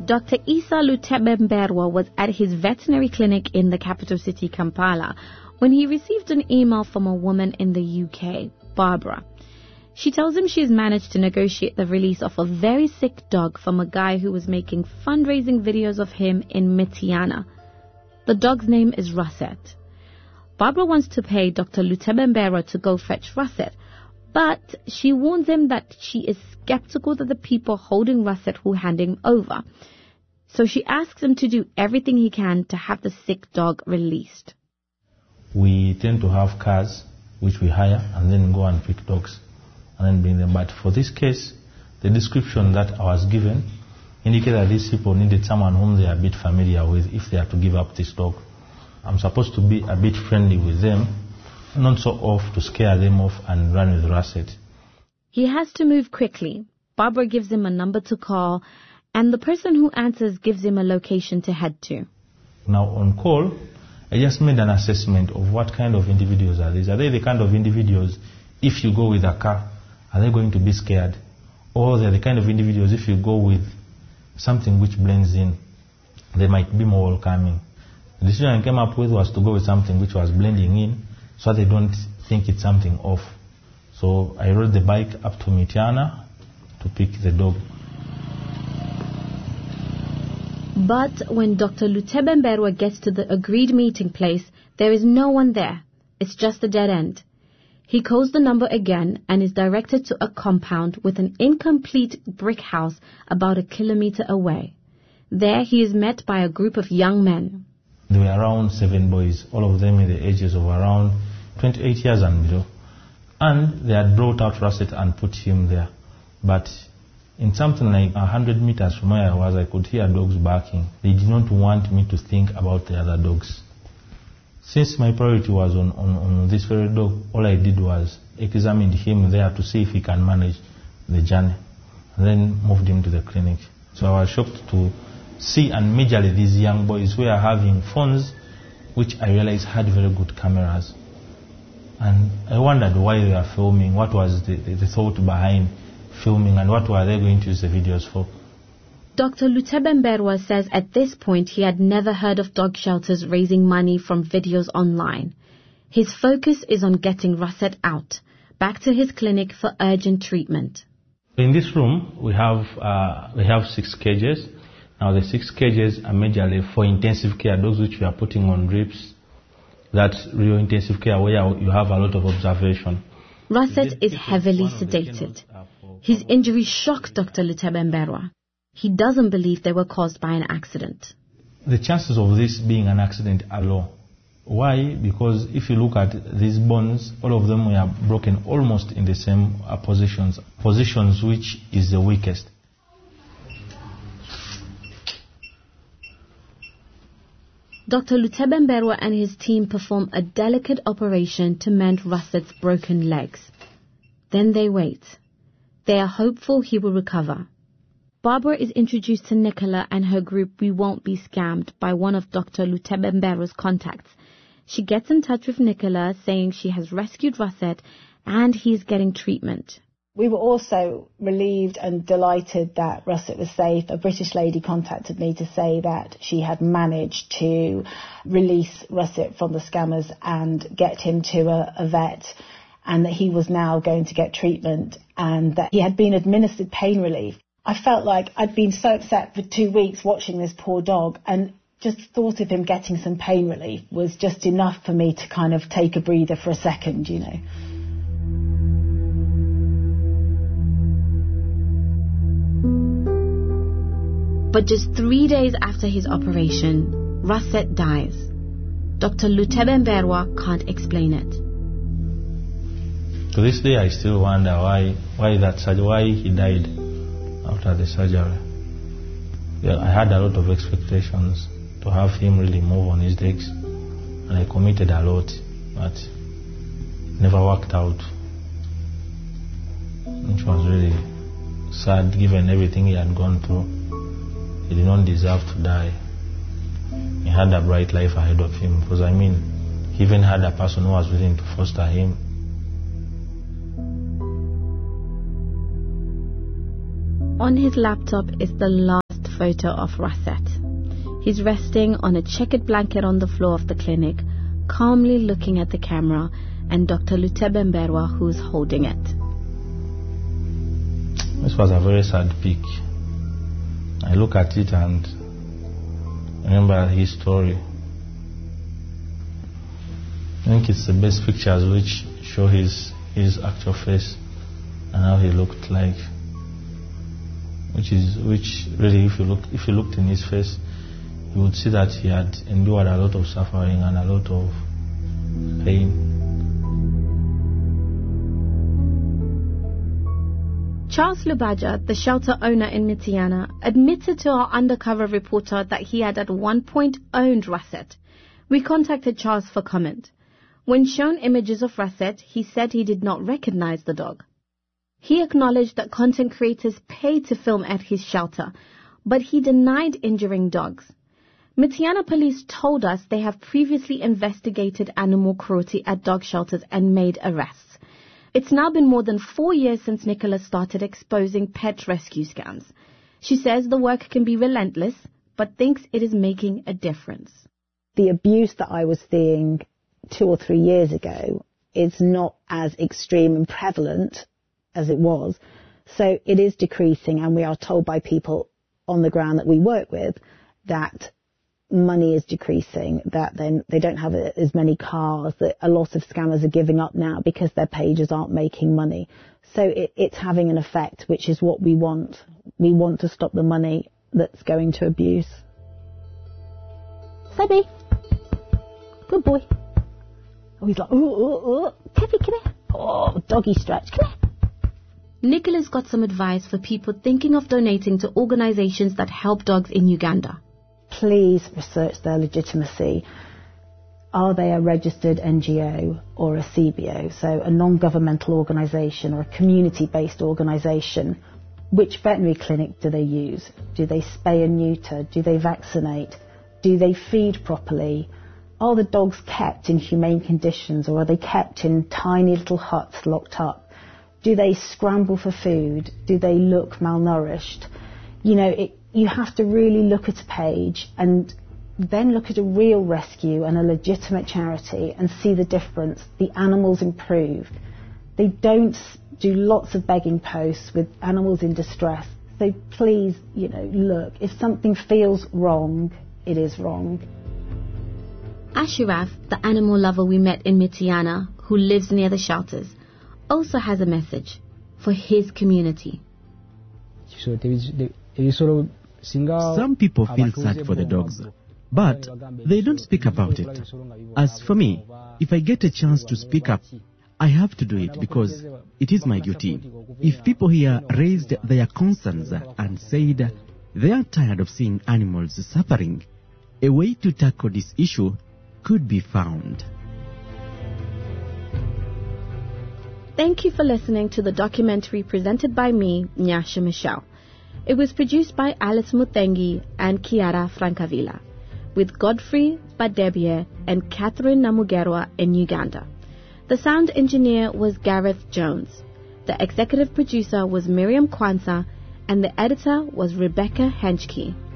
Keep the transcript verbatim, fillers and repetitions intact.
Doctor Isa Lutebemberwa was at his veterinary clinic in the capital city, Kampala, when he received an email from a woman in the U K, Barbara. She tells him she has managed to negotiate the release of a very sick dog from a guy who was making fundraising videos of him in Mityana. The dog's name is Russet. Barbara wants to pay Doctor Lutebemberwa to go fetch Russet, but she warns him that she is skeptical that the people holding Russet will hand him over. So she asks him to do everything he can to have the sick dog released. We tend to have cars which we hire and then go and pick dogs and then bring them. But for this case, the description that I was given indicated that these people needed someone whom they are a bit familiar with if they are to give up this dog. I'm supposed to be a bit friendly with them, not so off to scare them off and run with Russet. He has to move quickly. Barbara gives him a number to call, and the person who answers gives him a location to head to. Now on call, I just made an assessment of what kind of individuals are these. Are they the kind of individuals, if you go with a car, are they going to be scared? Or they're the kind of individuals, if you go with something which blends in, they might be more welcoming. The decision I came up with was to go with something which was blending in, so they don't think it's something off. So I rode the bike up to Mityana to pick the dog. But when Doctor Lutebemberwa gets to the agreed meeting place, there is no one there. It's just a dead end. He calls the number again and is directed to a compound with an incomplete brick house about a kilometer away. There he is met by a group of young men. There were around seven boys, all of them in the ages of around twenty-eight years and below. And they had brought out Russet and put him there. But in something like one hundred meters from where I was, I could hear dogs barking. They did not want me to think about the other dogs. Since my priority was on, on, on this very dog, all I did was examine him there to see if he can manage the journey. And then moved him to the clinic. So I was shocked to see, and majorly these young boys were having phones which I realized had very good cameras. And I wondered why they were filming, what was the, the, the thought behind filming, and what were they going to use the videos for. Doctor Lutebemberwa says at this point he had never heard of dog shelters raising money from videos online. His focus is on getting Russet out, back to his clinic for urgent treatment. In this room, we have uh, we have six cages. Now the six cages are majorly for intensive care dogs which we are putting on drips. That's real intensive care where you have a lot of observation. Russet is heavily sedated. His injuries shock Doctor Lutebemberwa. He doesn't believe they were caused by an accident. The chances of this being an accident are low. Why? Because if you look at these bones, all of them were broken almost in the same uh, positions, positions which is the weakest. Doctor Lutebemberwa and his team perform a delicate operation to mend Russet's broken legs. Then they wait. They are hopeful he will recover. Barbara is introduced to Nicola and her group We Won't Be Scammed by one of Doctor Lutebemberwa's contacts. She gets in touch with Nicola saying she has rescued Russet and he is getting treatment. We were also relieved and delighted that Russet was safe. A British lady contacted me to say that she had managed to release Russet from the scammers and get him to a, a vet, and that he was now going to get treatment and that he had been administered pain relief. I felt like I'd been so upset for two weeks watching this poor dog, and just thought of him getting some pain relief was just enough for me to kind of take a breather for a second, you know. But just three days after his operation, Russet dies. Doctor Lutebemberwa can't explain it. To this day, I still wonder why, why that surgery, why he died after the surgery. Yeah, I had a lot of expectations to have him really move on his legs, and I committed a lot, but it never worked out, which was really sad given everything he had gone through. He did not deserve to die. He had a bright life ahead of him, because I mean, he even had a person who was willing to foster him. On his laptop is the last photo of Russet. He's resting on a checkered blanket on the floor of the clinic, calmly looking at the camera and Doctor Lutebe Mberwa, who's holding it. This was a very sad pic. I look at it and remember his story. I think it's the best pictures which show his his actual face and how he looked like. Which is which really, if you look if you looked in his face, you would see that he had endured a lot of suffering and a lot of pain. Charles Lubaja, the shelter owner in Mityana, admitted to our undercover reporter that he had at one point owned Russet. We contacted Charles for comment. When shown images of Russet, he said he did not recognize the dog. He acknowledged that content creators paid to film at his shelter, but he denied injuring dogs. Mityana police told us they have previously investigated animal cruelty at dog shelters and made arrests. It's now been more than four years since Nicholas started exposing pet rescue scams. She says the work can be relentless, but thinks it is making a difference. The abuse that I was seeing two or three years ago is not as extreme and prevalent as it was. So it is decreasing, and we are told by people on the ground that we work with that money is decreasing, that then they don't have as many cars, that a lot of scammers are giving up now because their pages aren't making money. So it, it's having an effect, which is what we want. We want to stop the money that's going to abuse. Sebby, good boy. Oh, he's like, ooh, ooh, ooh. Peppy, come here. Oh, doggy stretch, come here. Nicholas got some advice for people thinking of donating to organizations that help dogs in Uganda. Please research their legitimacy. Are they a registered N G O or a C B O, so a non-governmental organisation or a community-based organisation? Which veterinary clinic do they use? Do they spay and neuter? Do they vaccinate? Do they feed properly? Are the dogs kept in humane conditions, or are they kept in tiny little huts locked up? Do they scramble for food? Do they look malnourished? You know, it, you have to really look at a page and then look at a real rescue and a legitimate charity and see the difference. The animals improve. They don't do lots of begging posts with animals in distress. So please, you know, look, if something feels wrong, it is wrong. Ashraf, the animal lover we met in Mityana, who lives near the shelters, also has a message for his community. Some people feel sad for the dogs, but they don't speak about it. As for me, if I get a chance to speak up, I have to do it because it is my duty. If people here raised their concerns and said they are tired of seeing animals suffering, a way to tackle this issue could be found. Thank you for listening to the documentary presented by me, Nyasha Michelle. It was produced by Alice Mutengi and Kiara Francavilla, with Godfrey Badebie and Catherine Namugerwa in Uganda. The sound engineer was Gareth Jones. The executive producer was Miriam Kwanzaa, and the editor was Rebecca Henschke.